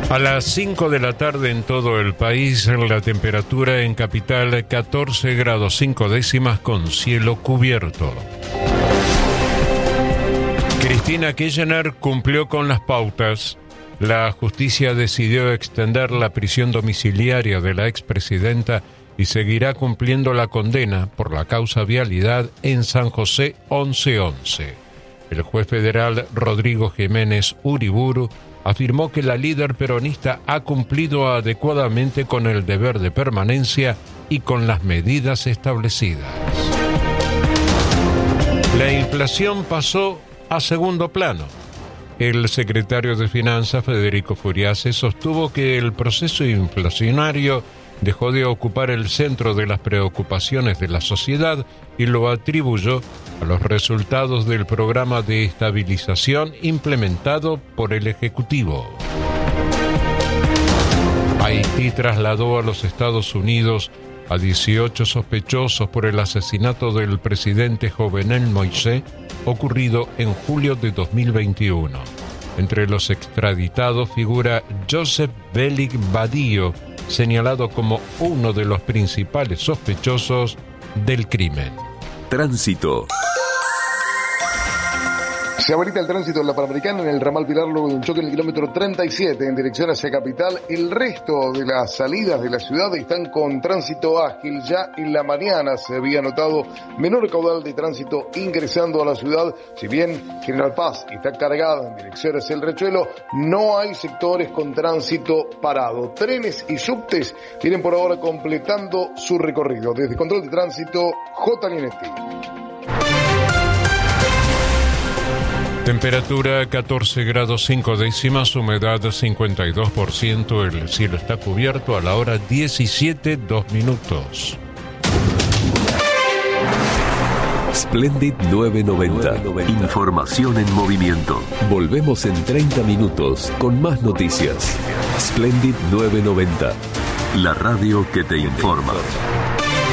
A las 5 de la tarde en todo el país, la temperatura en capital 14 grados 5 décimas con cielo cubierto. Cristina Kirchner cumplió con las pautas. La justicia decidió extender la prisión domiciliaria de la expresidenta y seguirá cumpliendo la condena por la causa vialidad en San José 1111. El juez federal Rodrigo Jiménez Uriburu afirmó que la líder peronista ha cumplido adecuadamente con el deber de permanencia y con las medidas establecidas. La inflación pasó a segundo plano. El secretario de Finanzas, Federico Furiase, sostuvo que el proceso inflacionario dejó de ocupar el centro de las preocupaciones de la sociedad y lo atribuyó a los resultados del programa de estabilización implementado por el Ejecutivo. Haití trasladó a los Estados Unidos a 18 sospechosos por el asesinato del presidente Jovenel Moïse, ocurrido en julio de 2021. Entre los extraditados figura Joseph Belik Badillo, señalado como uno de los principales sospechosos del crimen. Tránsito. Se habilita el tránsito en la Panamericana en el ramal Pilar luego de un choque en el kilómetro 37 en dirección hacia Capital. El resto de las salidas de la ciudad están con tránsito ágil. Ya en la mañana se había notado menor caudal de tránsito ingresando a la ciudad. Si bien General Paz está cargada en dirección hacia el Riachuelo, no hay sectores con tránsito parado. Trenes y subtes vienen por ahora completando su recorrido. Desde Control de Tránsito, J. Linetti. Temperatura 14 grados 5 décimas, humedad 52%, el cielo está cubierto a la hora 17:02. Splendid 990. Información en movimiento. Volvemos en 30 minutos con más noticias. Splendid 990. La radio que te informa.